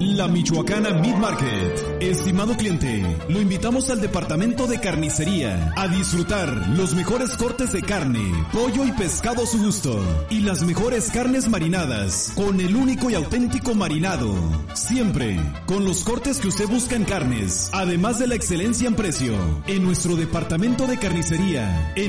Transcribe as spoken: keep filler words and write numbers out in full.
La Michoacana Meat Market. Estimado cliente, lo invitamos al departamento de carnicería a disfrutar los mejores cortes de carne, pollo y pescado a su gusto y las mejores carnes marinadas con el único y auténtico marinado. Siempre con los cortes que usted busca en carnes, además de la excelencia en precio. En nuestro departamento de carnicería, en